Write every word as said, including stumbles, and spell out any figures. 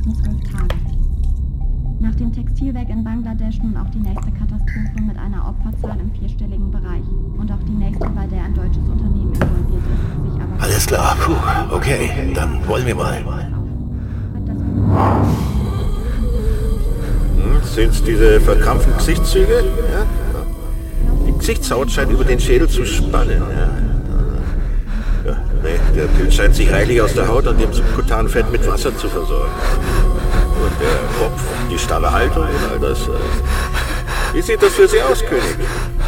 nächsten zwölf Tage. Nach dem Textilwerk in Bangladesch nun auch die nächste Katastrophe mit einer Opferzahl im vierstelligen Bereich. Und auch die nächste, bei der ein deutsches Unternehmen involviert ist, sich aber... Alles klar, puh, okay, dann wollen wir mal. Hm, sind's diese verkrampften Gesichtszüge? Ja? Die Gesichtshaut scheint über den Schädel zu spannen. Ja. Ja, nee, der Pilz scheint sich reichlich aus der Haut und dem subkutanen Fett mit Wasser zu versorgen. Und der Kopf, die starre Haltung und all das. Wie sieht das für Sie aus, König?